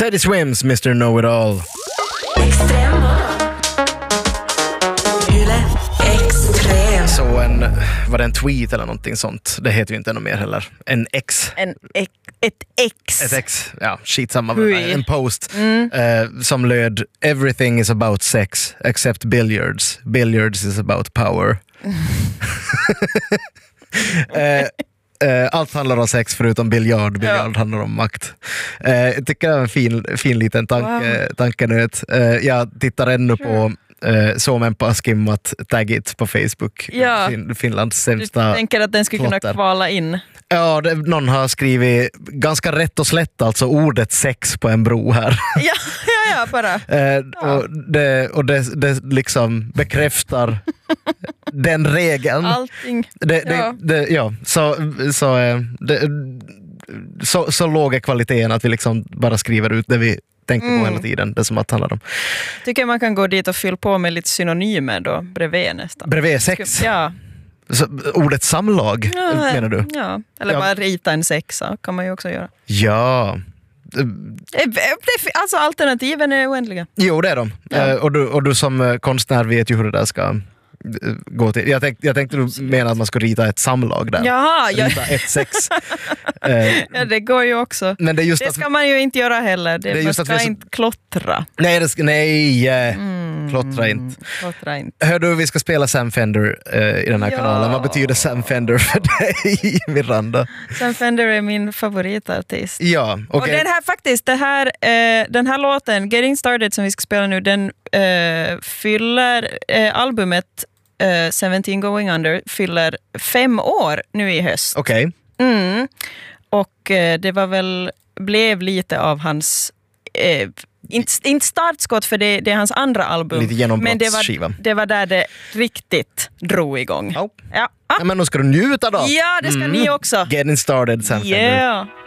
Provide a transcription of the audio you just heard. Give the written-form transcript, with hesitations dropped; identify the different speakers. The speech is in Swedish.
Speaker 1: Teddy Swims, Mr. Know-It-All. Så var det en tweet eller någonting sånt? Det heter ju inte något mer heller.
Speaker 2: Ett ex,
Speaker 1: ja, skitsamma. En post som löd: Everything is about sex except billiards. Billiards is about power. Allt handlar om sex förutom biljard. Biljard handlar om makt. Jag tycker det är en fin liten tankenöt. Jag tittar ännu på Suomen paskimmat taggit på Facebook.
Speaker 2: Ja.
Speaker 1: Finlands sämsta.
Speaker 2: Du tänker att den skulle kunna kvala in?
Speaker 1: Ja, någon har skrivit ganska rätt och slätt alltså ordet sex på en bro här.
Speaker 2: Ja, bara.
Speaker 1: Och det liksom bekräftar den regeln.
Speaker 2: Allting.
Speaker 1: Så låg är kvaliteten att vi liksom bara skriver ut det vi tänker på hela tiden, det som att handlar om.
Speaker 2: Tycker man kan gå dit och fylla på med lite synonymer då, bredvid nästan.
Speaker 1: Bredvid sex?
Speaker 2: Ja.
Speaker 1: Så, ordet samlag, menar du?
Speaker 2: Ja, eller bara rita en sexa kan man ju också göra.
Speaker 1: Ja.
Speaker 2: Alltså alternativen är oändliga.
Speaker 1: Jo, det är de. Ja. Och du som konstnär vet ju hur det där ska gå till. Jag tänkte du menar att man ska rita ett samlag där.
Speaker 2: Jaha,
Speaker 1: rita ett sex.
Speaker 2: Ja, det går ju också. Men det ska man ju inte göra heller. Man ska inte klottra.
Speaker 1: Nej, klottra inte.
Speaker 2: Klottra inte.
Speaker 1: Hör du, vi ska spela Sam Fender i den här kanalen. Vad betyder Sam Fender för dig, Miranda?
Speaker 2: Sam Fender är min favoritartist.
Speaker 1: Ja, okej.
Speaker 2: Och den här faktiskt, den här låten, Getting Started, som vi ska spela nu, den fyller albumet 17 Going Under fyller 5 år nu i höst.
Speaker 1: Okej.
Speaker 2: Och det blev lite av hans inte startskott, för det är hans andra album.
Speaker 1: Lite genombrottsskiva.
Speaker 2: Men det var där det riktigt drog igång.
Speaker 1: Ja, men då ska du njuta då.
Speaker 2: Ja, det ska ni också.
Speaker 1: Getting Started, Sam Fender.
Speaker 2: Yeah.